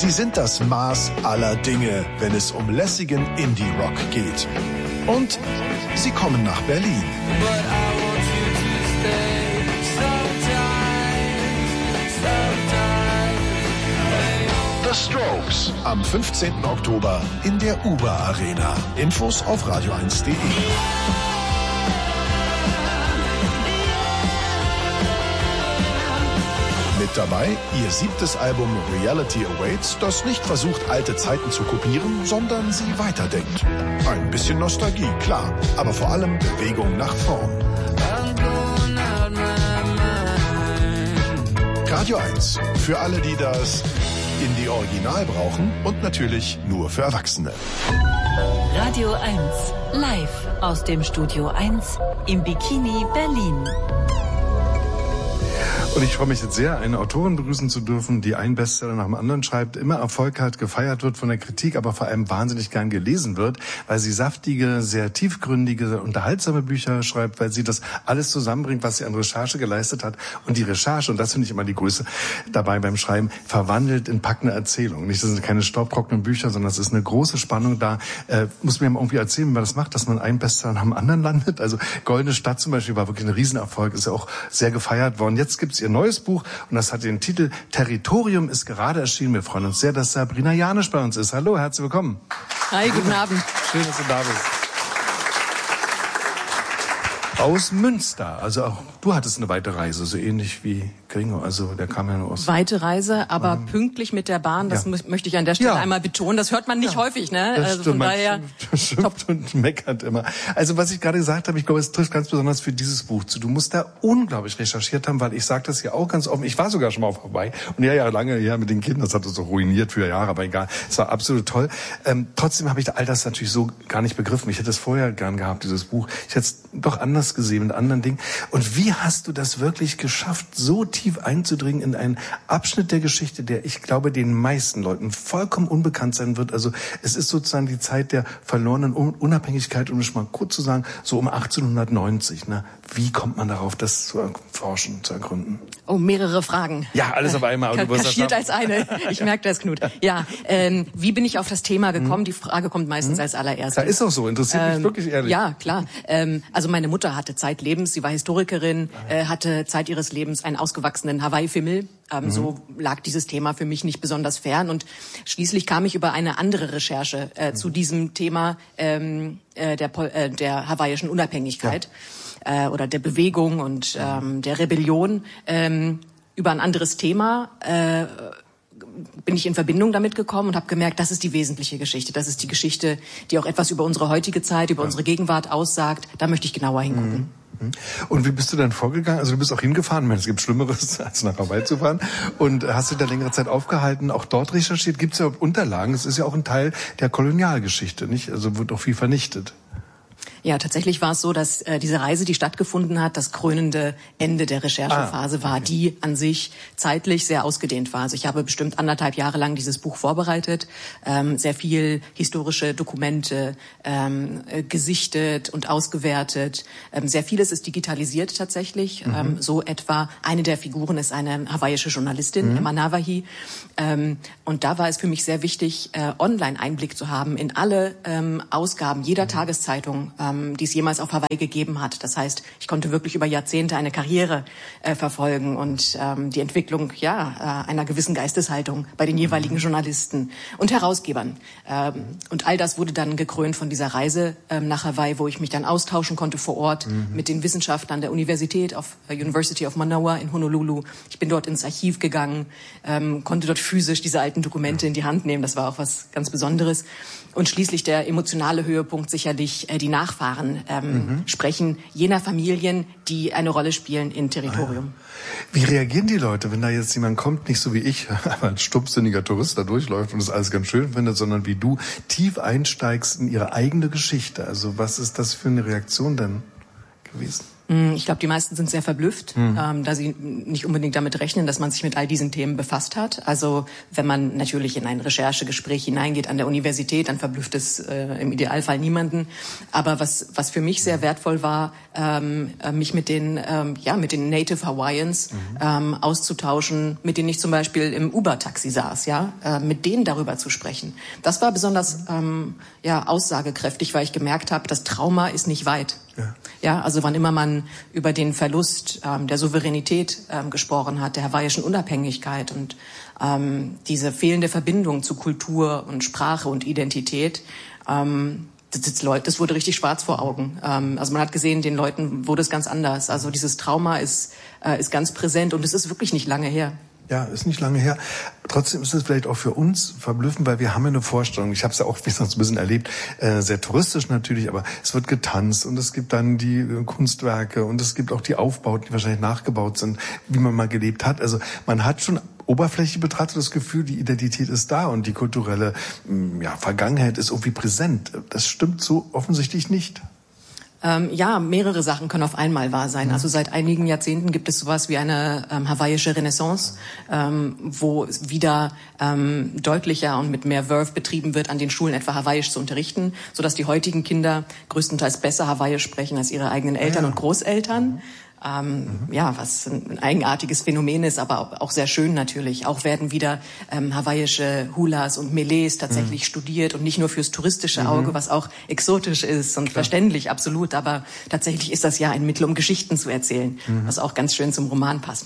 Sie sind das Maß aller Dinge, wenn es um lässigen Indie-Rock geht. Und sie kommen nach Berlin. The Strokes am 15. Oktober in der Uber Arena. Infos auf radio1.de. Mit dabei ihr 7. Album Reality Awaits, das nicht versucht, alte Zeiten zu kopieren, sondern sie weiterdenkt. Ein bisschen Nostalgie, klar, aber vor allem Bewegung nach vorn. Radio 1, für alle, die das Indie-Original brauchen und natürlich nur für Erwachsene. Radio 1, live aus dem Studio 1 im Bikini Berlin. Und ich freue mich jetzt sehr, eine Autorin begrüßen zu dürfen, die einen Bestseller nach dem anderen schreibt, immer Erfolg hat, gefeiert wird von der Kritik, aber vor allem wahnsinnig gern gelesen wird, weil sie saftige, sehr tiefgründige, unterhaltsame Bücher schreibt, weil sie das alles zusammenbringt, was sie an Recherche geleistet hat. Und die Recherche, und das finde ich immer die Größe dabei beim Schreiben, verwandelt in packende Erzählungen. Nicht, das sind keine staubtrockenen Bücher, sondern es ist eine große Spannung da. Muss mir irgendwie erzählen, wie man das macht, dass man einen Bestseller nach dem anderen landet. Also Goldene Stadt zum Beispiel war wirklich ein Riesenerfolg, ist ja auch sehr gefeiert worden. Jetzt gibt's ihr neues Buch und das hat den Titel Territorium, ist gerade erschienen. Wir freuen uns sehr, dass Sabrina Janisch bei uns ist. Hallo, herzlich willkommen. Hi, guten Abend. Schön, dass du da bist. Aus Münster, also auch du hattest eine weite Reise, so ähnlich wie Gringo, also der kam ja nur aus... Weite Reise, aber pünktlich mit der Bahn, das möchte ich an der Stelle einmal betonen, das hört man nicht häufig, ne? Das also stimmt, von daher... schimpft und meckert immer. Also was ich gerade gesagt habe, ich glaube, es trifft ganz besonders für dieses Buch zu. Du musst da unglaublich recherchiert haben, weil ich sage das ja auch ganz offen, ich war sogar schon mal vorbei und ja, lange her mit den Kindern, das hat uns so ruiniert für Jahre, aber egal, es war absolut toll. Trotzdem habe ich all das natürlich so gar nicht begriffen. Ich hätte es vorher gern gehabt, dieses Buch. Ich hätte es doch anders gesehen, mit anderen Dingen. Und wie hast du das wirklich geschafft, so tief einzudringen in einen Abschnitt der Geschichte, der, ich glaube, den meisten Leuten vollkommen unbekannt sein wird? Also es ist sozusagen die Zeit der verlorenen Unabhängigkeit, um es mal kurz zu sagen, so um 1890. Ne? Wie kommt man darauf, das zu erforschen, zu ergründen? Oh, mehrere Fragen. Ja, alles auf einmal. Kaschiert als eine. Ich merke das, Knut. Ja, wie bin ich auf das Thema gekommen? Die Frage kommt meistens als allererstes. Da ist auch so, interessiert mich wirklich ehrlich. Ja, klar. Also meine Mutter hatte zeitlebens, sie war Historikerin, hatte Zeit ihres Lebens einen ausgewachsenen Hawaii-Fimmel. So lag dieses Thema für mich nicht besonders fern. Und schließlich kam ich über eine andere Recherche zu diesem Thema der hawaiischen Unabhängigkeit. Oder der Bewegung und der Rebellion über ein anderes Thema bin ich in Verbindung damit gekommen und habe gemerkt, das ist die wesentliche Geschichte. Das ist die Geschichte, die auch etwas über unsere heutige Zeit, über unsere Gegenwart aussagt. Da möchte ich genauer hingucken. Und wie bist du dann vorgegangen? Also du bist auch hingefahren, es gibt Schlimmeres, als nach Hawaii zu fahren. Und hast du da längere Zeit aufgehalten, auch dort recherchiert? Gibt es ja Unterlagen? Es ist ja auch ein Teil der Kolonialgeschichte, nicht? Also wird auch viel vernichtet. Ja, tatsächlich war es so, dass diese Reise, die stattgefunden hat, das krönende Ende der Recherchephase war, die an sich zeitlich sehr ausgedehnt war. Also ich habe bestimmt 1,5 Jahre lang dieses Buch vorbereitet, sehr viel historische Dokumente gesichtet und ausgewertet. Sehr vieles ist digitalisiert tatsächlich. So etwa eine der Figuren ist eine hawaiische Journalistin, Emma Navahi. Und da war es für mich sehr wichtig, online Einblick zu haben in alle Ausgaben jeder Tageszeitung, die es jemals auf Hawaii gegeben hat. Das heißt, ich konnte wirklich über Jahrzehnte eine Karriere verfolgen und die Entwicklung einer gewissen Geisteshaltung bei den jeweiligen Journalisten und Herausgebern. Und all das wurde dann gekrönt von dieser Reise nach Hawaii, wo ich mich dann austauschen konnte vor Ort mit den Wissenschaftlern der University of Manoa in Honolulu. Ich bin dort ins Archiv gegangen, konnte dort physisch diese alten Dokumente in die Hand nehmen. Das war auch was ganz Besonderes. Und schließlich der emotionale Höhepunkt sicherlich die Nachfahren sprechen jener Familien, die eine Rolle spielen in Territorium. Wie reagieren die Leute, wenn da jetzt jemand kommt, nicht so wie ich, aber ein stumpfsinniger Tourist da durchläuft und das alles ganz schön findet, sondern wie du tief einsteigst in ihre eigene Geschichte? Also was ist das für eine Reaktion denn gewesen? Ich glaube, die meisten sind sehr verblüfft, da sie nicht unbedingt damit rechnen, dass man sich mit all diesen Themen befasst hat. Also wenn man natürlich in ein Recherchegespräch hineingeht an der Universität, dann verblüfft es im Idealfall niemanden. Aber was für mich sehr wertvoll war, mich mit den Native Hawaiians auszutauschen, mit denen ich zum Beispiel im Uber-Taxi saß, mit denen darüber zu sprechen. Das war besonders aussagekräftig, weil ich gemerkt habe, das Trauma ist nicht weit. Ja, also wann immer man über den Verlust der Souveränität gesprochen hat, der hawaiischen Unabhängigkeit und diese fehlende Verbindung zu Kultur und Sprache und Identität, das wurde richtig schwarz vor Augen. Also man hat gesehen, den Leuten wurde es ganz anders. Also dieses Trauma ist ganz präsent und es ist wirklich nicht lange her. Ja, ist nicht lange her. Trotzdem ist es vielleicht auch für uns verblüffend, weil wir haben ja eine Vorstellung. Ich habe es ja auch wenigstens ein bisschen erlebt, sehr touristisch natürlich, aber es wird getanzt und es gibt dann die Kunstwerke und es gibt auch die Aufbauten, die wahrscheinlich nachgebaut sind, wie man mal gelebt hat. Also man hat schon oberflächlich betrachtet das Gefühl, die Identität ist da und die kulturelle Vergangenheit ist irgendwie präsent. Das stimmt so offensichtlich nicht. Mehrere Sachen können auf einmal wahr sein. Also seit einigen Jahrzehnten gibt es sowas wie eine hawaiische Renaissance, wo wieder deutlicher und mit mehr Verve betrieben wird, an den Schulen etwa Hawaiisch zu unterrichten, sodass die heutigen Kinder größtenteils besser Hawaiisch sprechen als ihre eigenen Eltern und Großeltern. Was ein eigenartiges Phänomen ist, aber auch sehr schön natürlich. Auch werden wieder hawaiische Hulas und Melees tatsächlich studiert und nicht nur fürs touristische Auge, was auch exotisch ist und verständlich, absolut. Aber tatsächlich ist das ja ein Mittel, um Geschichten zu erzählen, was auch ganz schön zum Roman passt.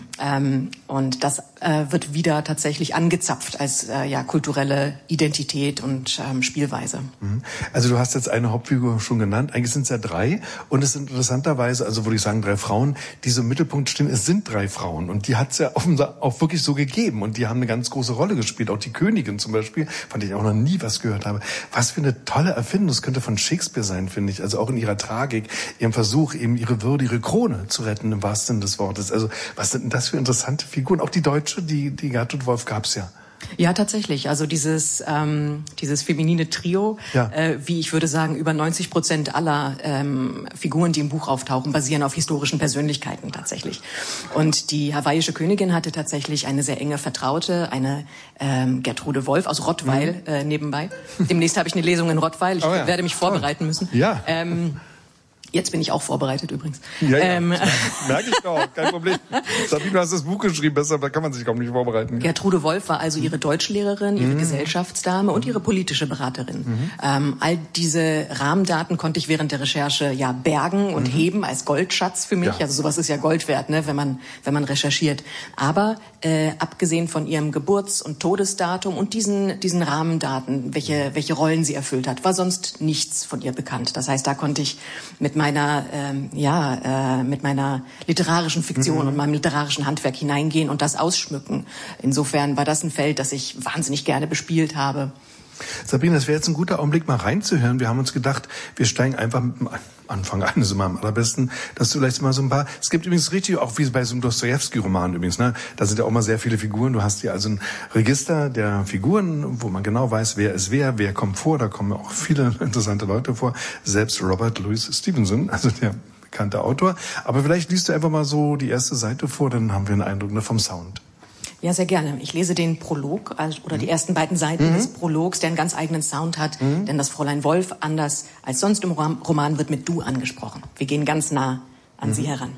Und das wird wieder tatsächlich angezapft als kulturelle Identität und Spielweise. Also du hast jetzt eine Hauptfigur schon genannt. Eigentlich sind es ja 3. Und es sind interessanterweise, also würde ich sagen, 3 Frauen, die so im Mittelpunkt stehen. Es sind 3 Frauen und die hat es ja auch wirklich so gegeben und die haben eine ganz große Rolle gespielt. Auch die Königin zum Beispiel, von der ich auch noch nie was gehört habe. Was für eine tolle Erfindung. Das könnte von Shakespeare sein, finde ich. Also auch in ihrer Tragik, ihrem Versuch, eben ihre Würde, ihre Krone zu retten, im wahrsten Sinne des Wortes. Also was sind denn das für interessante Figuren? Auch die Deutsche, die Gertrud Wolf gab's ja. Ja, tatsächlich. Also dieses feminine Trio, wie ich würde sagen, über 90% aller Figuren, die im Buch auftauchen, basieren auf historischen Persönlichkeiten tatsächlich. Und die hawaiische Königin hatte tatsächlich eine sehr enge Vertraute, eine Gertrude Wolf aus Rottweil nebenbei. Demnächst habe ich eine Lesung in Rottweil. Ich werde mich vorbereiten müssen. Ja. Jetzt bin ich auch vorbereitet übrigens. Ja, merke ich doch, kein Problem. Sabine, du hast das Buch geschrieben, besser kann man sich kaum nicht vorbereiten. Gertrude Wolf war also ihre Deutschlehrerin, ihre Gesellschaftsdame und ihre politische Beraterin. All diese Rahmendaten konnte ich während der Recherche bergen und heben als Goldschatz für mich. Ja. Also sowas ist ja Gold wert, ne, wenn man recherchiert. Aber abgesehen von ihrem Geburts- und Todesdatum und diesen Rahmendaten, welche Rollen sie erfüllt hat, war sonst nichts von ihr bekannt. Das heißt, da konnte ich mit meiner literarischen Fiktion und meinem literarischen Handwerk hineingehen und das ausschmücken. Insofern war das ein Feld, das ich wahnsinnig gerne bespielt habe. Sabine, das wäre jetzt ein guter Augenblick, mal reinzuhören. Wir haben uns gedacht, wir steigen einfach mit dem Anfang ein, ist immer am allerbesten, dass du vielleicht mal so ein paar, es gibt übrigens richtig, auch wie bei so einem Dostojewski-Roman übrigens, ne, da sind ja auch mal sehr viele Figuren, du hast hier also ein Register der Figuren, wo man genau weiß, wer ist wer kommt vor, da kommen auch viele interessante Leute vor, selbst Robert Louis Stevenson, also der bekannte Autor, aber vielleicht liest du einfach mal so die erste Seite vor, dann haben wir einen Eindruck vom Sound. Ja, sehr gerne. Ich lese den Prolog oder die ersten beiden Seiten des Prologs, der einen ganz eigenen Sound hat. Denn das Fräulein Wolf, anders als sonst im Roman, wird mit Du angesprochen. Wir gehen ganz nah an sie heran.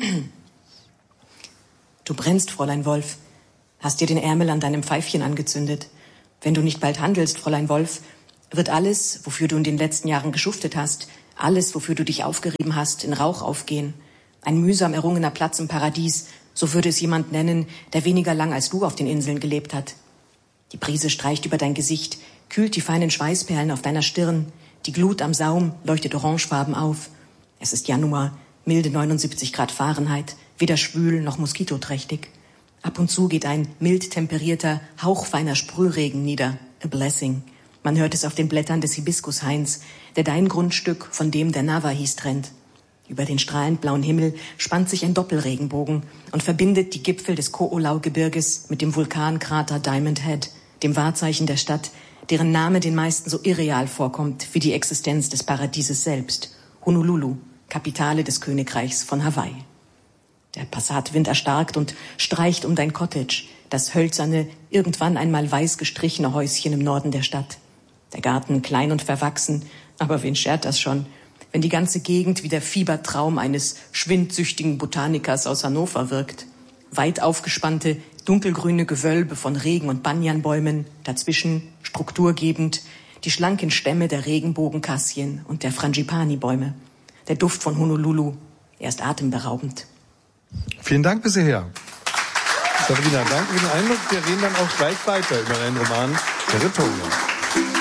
Du brennst, Fräulein Wolf. Hast dir den Ärmel an deinem Pfeifchen angezündet. Wenn du nicht bald handelst, Fräulein Wolf, wird alles, wofür du in den letzten Jahren geschuftet hast, alles, wofür du dich aufgerieben hast, in Rauch aufgehen. Ein mühsam errungener Platz im Paradies, so würde es jemand nennen, der weniger lang als du auf den Inseln gelebt hat. Die Brise streicht über dein Gesicht, kühlt die feinen Schweißperlen auf deiner Stirn. Die Glut am Saum leuchtet orangefarben auf. Es ist Januar, milde 79 Grad Fahrenheit, weder schwül noch moskitoträchtig. Ab und zu geht ein mild temperierter, hauchfeiner Sprühregen nieder. A blessing. Man hört es auf den Blättern des Hibiskushains, der dein Grundstück von dem der Navahis trennt. Über den strahlend blauen Himmel spannt sich ein Doppelregenbogen und verbindet die Gipfel des Ko'olau-Gebirges mit dem Vulkankrater Diamond Head, dem Wahrzeichen der Stadt, deren Name den meisten so irreal vorkommt wie die Existenz des Paradieses selbst. Honolulu, Kapitale des Königreichs von Hawaii. Der Passatwind erstarkt und streicht um dein Cottage, das hölzerne, irgendwann einmal weiß gestrichene Häuschen im Norden der Stadt. Der Garten klein und verwachsen, aber wen schert das schon, wenn die ganze Gegend wie der Fiebertraum eines schwindsüchtigen Botanikers aus Hannover wirkt. Weit aufgespannte, dunkelgrüne Gewölbe von Regen- und Banyanbäumen, dazwischen, strukturgebend, die schlanken Stämme der Regenbogenkassien und der Frangipani-Bäume. Der Duft von Honolulu, er ist atemberaubend. Vielen Dank bis hierher. Sabrina, danke für den Eindruck. Wir reden dann auch gleich weiter über deinen Roman Territorium.